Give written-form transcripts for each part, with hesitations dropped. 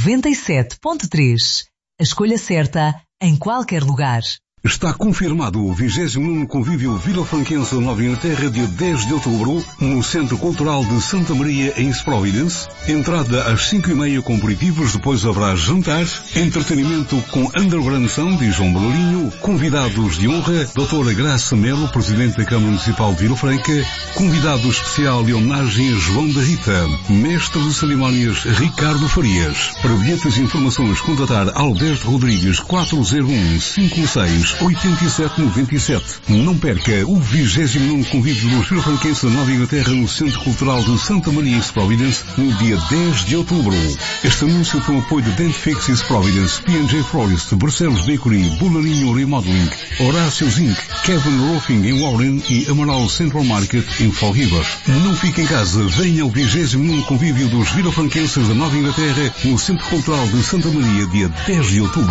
97.3. A escolha certa em qualquer lugar. Está confirmado o 29º Convívio Vilafranquense Nova Inglaterra, dia 10 de outubro, no Centro Cultural de Santa Maria, em East Providence. Entrada às 5h30 com aperitivos, depois haverá jantar, entretenimento com Underground Sound e João Balolinho, convidados de honra, Doutora Graça Melo, Presidente da Câmara Municipal de Vilafranca, convidado especial de homenagem a João da Rita, Mestre de Cerimónias Ricardo Farias. Para bilhetes e informações, contatar Alberto Rodrigues 401 56 8797. Não perca o 29º Convívio dos Vilafranquenses da Nova Inglaterra no Centro Cultural de Santa Maria East Providence no dia 10 de outubro. Este anúncio com apoio de Dentifix East Providence, P&J Florist, Barcelos Bakery, Bularinho Remodeling, Horácio Zinc, Kevin Roofing em Warren e Amaral Central Market em Fall River. Não fique em casa, venha ao 29º Convívio dos Vilafranquenses da Nova Inglaterra no Centro Cultural de Santa Maria, dia 10 de outubro.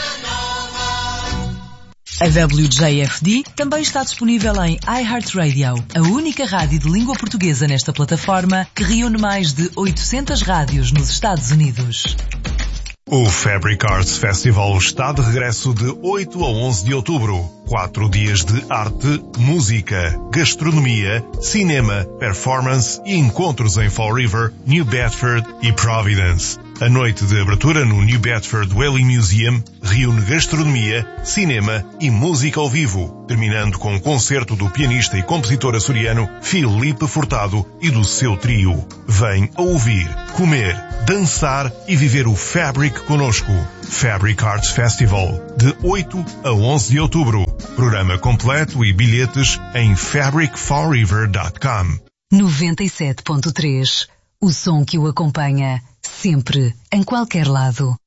A WJFD também está disponível em iHeartRadio, a única rádio de língua portuguesa nesta plataforma que reúne mais de 800 rádios nos Estados Unidos. O Fabric Arts Festival está de regresso de 8 a 11 de outubro. 4 dias de arte, música, gastronomia, cinema, performance e encontros em Fall River, New Bedford e Providence. A noite de abertura no New Bedford Whaley Museum reúne gastronomia, cinema e música ao vivo, terminando com um concerto do pianista e compositor açoriano Filipe Furtado e do seu trio. Vem a ouvir, comer, dançar e viver o Fabric conosco. Fabric Arts Festival, de 8 a 11 de outubro. Programa completo e bilhetes em fabricfallriver.com. 97.3. O som que o acompanha, sempre, em qualquer lado.